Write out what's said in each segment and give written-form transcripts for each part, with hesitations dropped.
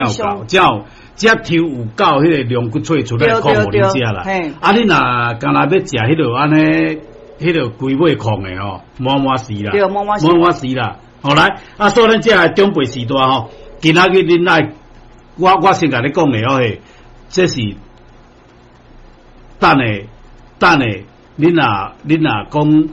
只抽有够迄个龙骨脆出来控互你食啦。啊，你若干那要食迄落安尼，迄落龟尾控的吼，满时啦，满时啦。好来，啊，所以咱这长辈时代吼，今仔日恁爱，我先甲你讲的哦嘿，这是等下，恁若讲，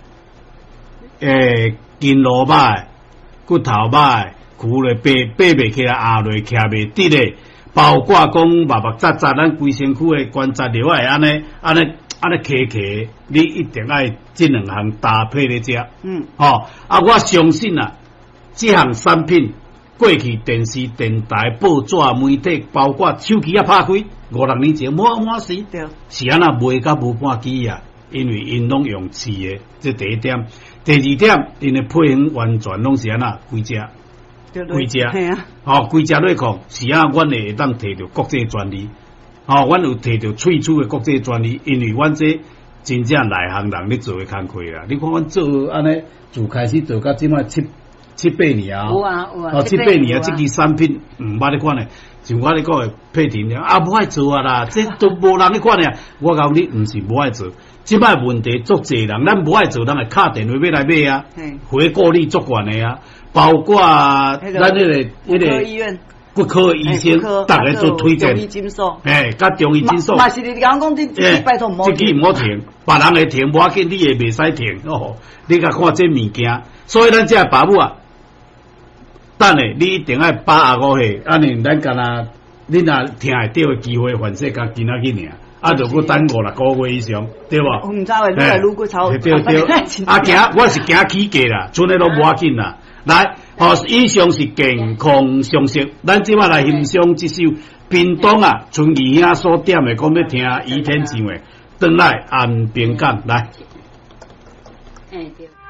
筋络歹、骨头歹。骨咧爬袂起来，压落徛袂直咧，包括讲目扎扎，咱规身躯诶关节瘤会安尼起，你一定爱这两项搭配咧食。我相信啊，这项产品过去电视、电台、报纸、媒体，包括手机啊拍开，5、6年前满时，是安那卖甲无半支啊，因为因拢用试诶，这第一点。第二点，因诶配方完全拢是安那规只。规只，规只类矿是啊，阮会当摕到国际专利，阮有摕到萃取的国际专利，因为阮这真正内行人咧做的工课啦。你看阮做安尼，自开始做到即摆七八年啊， 有啊， 七八年啊，这支产品捌咧看咧，像我咧讲的配甜啊，无爱做啊啦，这都无人咧看咧。我讲你毋是无爱做，即摆问题足济人，咱无爱做，咱会敲电话要来买啊，回购率足悬的啊。包括咱迄个医院、 骨科医生，大家做推荐。甲中医诊所。 嘛是你讲这拜托唔好停。 这唔好停，别人会停，无要紧，你也袂使停哦。你甲看这物件，所以咱这爸母啊，等下你一定要把握下，安尼咱干那，你若听会到的机会，反正甲今仔日尔。就搁等5、6个月以上，对无？ 我唔知话，你来愈过超。 对。我是惊起价啦，剩的都无要紧啦。来，以上是健康常识，咱即摆来欣赏这首屏东啊春义兄所点的，讲要听倚天唱的，转来安平港来。 对。